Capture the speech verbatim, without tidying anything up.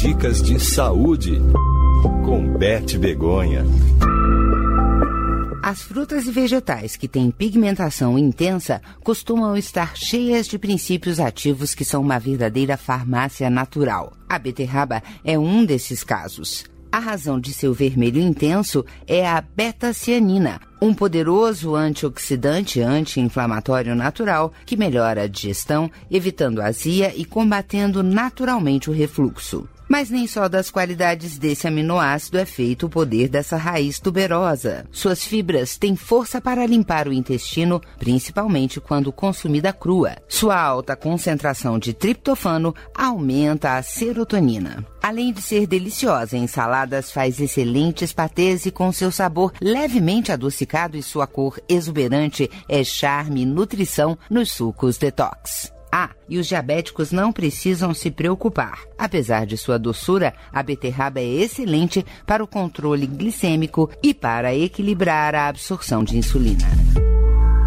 Dicas de saúde com Beth Begonha. As frutas e vegetais que têm pigmentação intensa costumam estar cheias de princípios ativos que são uma verdadeira farmácia natural. A beterraba é um desses casos. A razão de seu vermelho intenso é a beta-cianina, um poderoso antioxidante anti-inflamatório natural que melhora a digestão, evitando azia e combatendo naturalmente o refluxo. Mas nem só das qualidades desse aminoácido é feito o poder dessa raiz tuberosa. Suas fibras têm força para limpar o intestino, principalmente quando consumida crua. Sua alta concentração de triptofano aumenta a serotonina. Além de ser deliciosa em saladas, faz excelentes patês e com seu sabor levemente adocicado e sua cor exuberante é charme e nutrição nos sucos detox. Ah, e os diabéticos não precisam se preocupar. Apesar de sua doçura, a beterraba é excelente para o controle glicêmico e para equilibrar a absorção de insulina.